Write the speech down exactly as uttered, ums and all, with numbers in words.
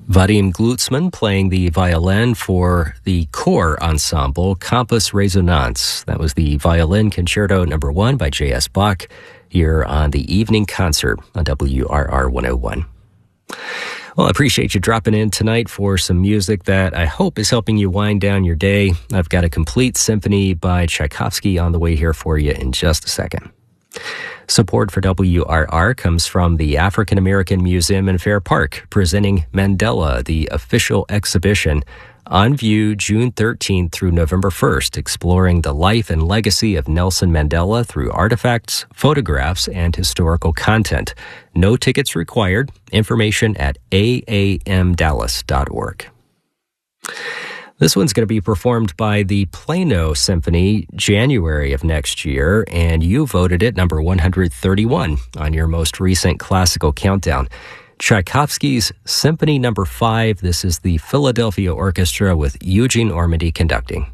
Vadim Glucksmann playing the violin for the core ensemble Campus Resonance. That was the Violin Concerto Number One by J S. Bach here on the Evening Concert on W R R one oh one. Well, I appreciate you dropping in tonight for some music that I hope is helping you wind down your day. I've got a complete symphony by Tchaikovsky on the way here for you in just a second. Support for W R R comes from the African American Museum in Fair Park, presenting Mandela, the official exhibition, on view June thirteenth through November first, exploring the life and legacy of Nelson Mandela through artifacts, photographs, and historical content. No tickets required. Information at a a m dallas dot org. This one's going to be performed by the Plano Symphony January of next year, and you voted it number one hundred thirty-one on your most recent classical countdown. Tchaikovsky's Symphony Number Five. This is the Philadelphia Orchestra with Eugene Ormandy conducting.